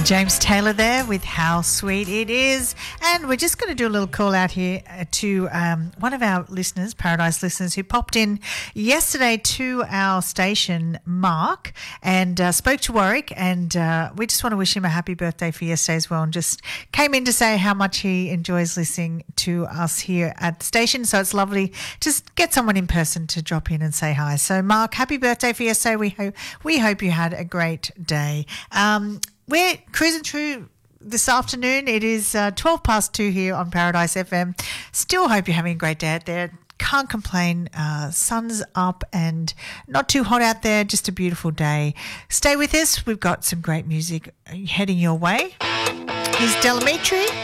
James Taylor there with How Sweet It Is. And we're just going to do a little call out here to one of our listeners, Paradise listeners, who popped in yesterday to our station, Mark, and spoke to Warwick. And we just want to wish him a happy birthday for yesterday as well, and just came in to say how much he enjoys listening to us here at the station. So it's lovely to get someone in person to drop in and say hi. So Mark, happy birthday for yesterday. We hope you had a great day. We're cruising through this afternoon. It is 2:12 here on Paradise FM. Still hope you're having a great day out there. Can't complain. Sun's up and not too hot out there. Just a beautiful day. Stay with us. We've got some great music heading your way. Here's Delamitri.